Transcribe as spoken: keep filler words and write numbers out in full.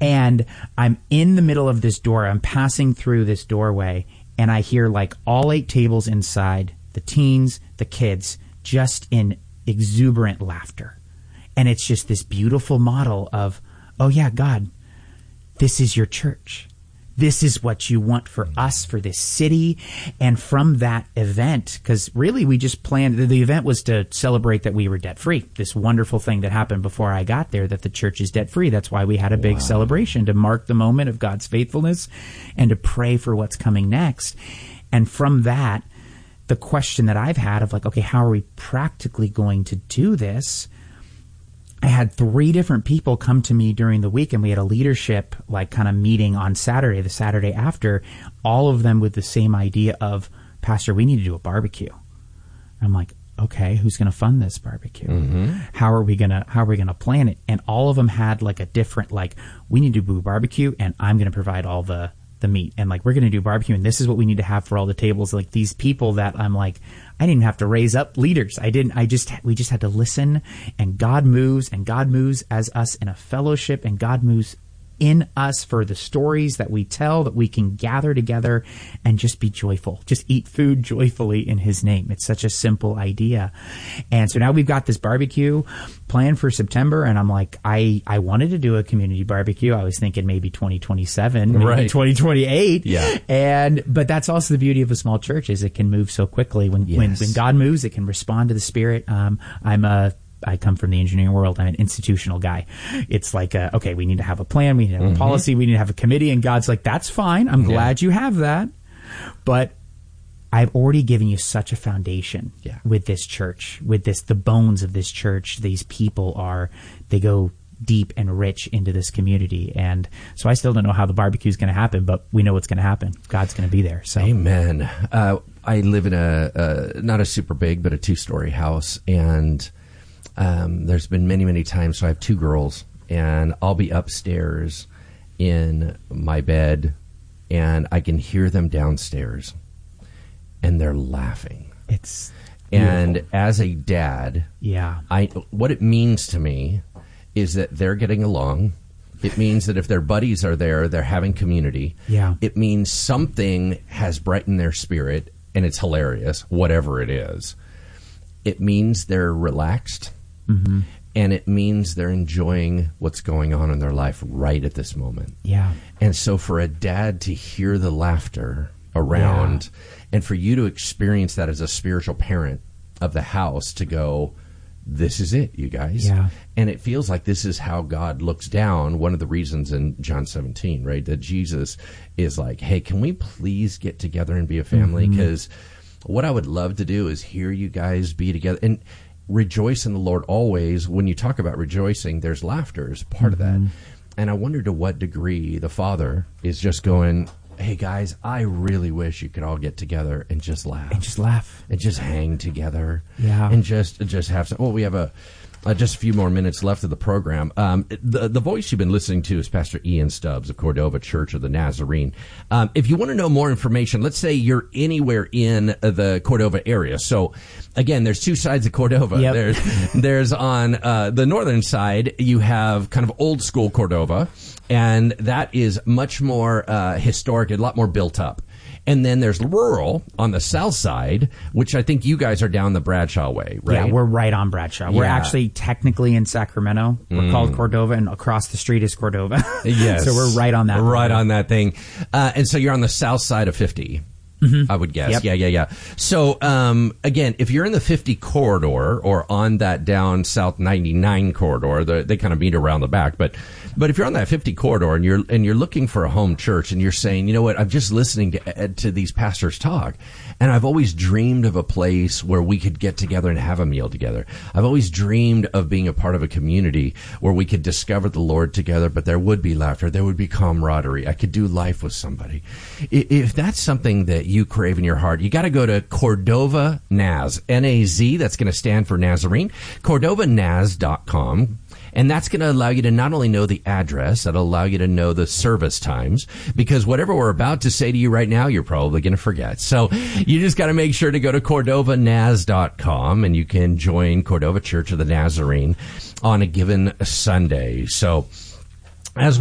And I'm in the middle of this door. I'm passing through this doorway, and I hear like all eight tables inside, the teens, the kids, just in exuberant laughter. And it's just this beautiful model of, oh yeah, God, this is your church. This is what you want for us, for this city. And from that event, because really we just planned, the event was to celebrate that we were debt-free. This wonderful thing that happened before I got there, that the church is debt-free. That's why we had a big wow. celebration to mark the moment of God's faithfulness and to pray for what's coming next. And from that, the question that I've had of like, okay, how are we practically going to do this? I had three different people come to me during the week, and we had a leadership like kind of meeting on Saturday, the Saturday after, all of them with the same idea of, Pastor, we need to do a barbecue. I'm like, okay, who's going to fund this barbecue? Mm-hmm. How are we going to, how are we going to plan it? And all of them had like a different, like, we need to do a barbecue and I'm going to provide all the, the meat, and like, we're going to do barbecue and this is what we need to have for all the tables. Like these people that I'm like, I didn't even have to raise up leaders. I didn't, I just, we just had to listen, and God moves, and God moves as us in a fellowship, and God moves in us for the stories that we tell, that we can gather together and just be joyful, just eat food joyfully in his name. It's such a simple idea. And so now we've got this barbecue planned for September, and I'm like, I, I wanted to do a community barbecue. I was thinking maybe twenty twenty-seven, maybe right. twenty twenty-eight. Yeah. And, but that's also the beauty of a small church, is it can move so quickly. When, yes. when, when God moves, it can respond to the Spirit. Um, I'm a, I come from the engineering world. I'm an institutional guy. It's like, a, okay, we need to have a plan. We need to have mm-hmm. a policy. We need to have a committee. And God's like, that's fine. I'm glad yeah. you have that. But I've already given you such a foundation yeah. with this church, with this, the bones of this church. These people are, they go deep and rich into this community. And so I still don't know how the barbecue is going to happen, but we know what's going to happen. God's going to be there. So, amen. Uh, I live in a, uh, not a super big, but a two-story house. And Um, there's been many, many times. So I have two girls, and I'll be upstairs in my bed, and I can hear them downstairs, and they're laughing. It's and beautiful. As a dad, yeah, I what it means to me is that they're getting along. It means that if their buddies are there, they're having community. Yeah, it means something has brightened their spirit, and it's hilarious, whatever it is. It means they're relaxed. Mm-hmm. And it means they're enjoying what's going on in their life right at this moment. Yeah. And so for a dad to hear the laughter around yeah. and for you to experience that as a spiritual parent of the house, to go, this is it, you guys. Yeah. And it feels like this is how God looks down. One of the reasons in John seventeen, right, that Jesus is like, hey, can we please get together and be a family? Because mm-hmm. what I would love to do is hear you guys be together. And rejoice in the Lord always. When you talk about rejoicing, there's laughter as part mm-hmm. of that. And I wonder to what degree the Father is just going, hey guys, I really wish you could all get together and just laugh. And just laugh. And just hang together. Yeah. And just just have some, well, we have a Uh, just a few more minutes left of the program. Um, the, the voice you've been listening to is Pastor Ian Stubbs of Cordova Church of the Nazarene. Um, if you want to know more information, let's say you're anywhere in the Cordova area. So, again, there's two sides of Cordova. Yep. There's, there's on uh, the northern side, you have kind of old school Cordova, and that is much more uh, historic, a lot more built up. And then there's rural on the south side, which I think you guys are down the Bradshaw way, right? Yeah, we're right on Bradshaw. Yeah. We're actually technically in Sacramento. We're mm. called Cordova, and across the street is Cordova. Yes. So we're right on that. Right on that thing. Uh, and so you're on the south side of fifty. Mm-hmm. I would guess. Yep. Yeah, yeah, yeah. So, um, again, if you're in the fifty corridor or on that down South ninety-nine corridor, the, they kind of meet around the back. But, but if you're on that fifty corridor and you're and you're looking for a home church and you're saying, you know what, I'm just listening to to these pastors talk, and I've always dreamed of a place where we could get together and have a meal together. I've always dreamed of being a part of a community where we could discover the Lord together, but there would be laughter, there would be camaraderie. I could do life with somebody. If that's something that you crave in your heart, you got to go to Cordova Naz, N A Z, that's going to stand for Nazarene, Cordova Naz dot com. And that's going to allow you to not only know the address, that'll allow you to know the service times, because whatever we're about to say to you right now, you're probably going to forget. So you just got to make sure to go to Cordova Naz dot com, and you can join Cordova Church of the Nazarene on a given Sunday. So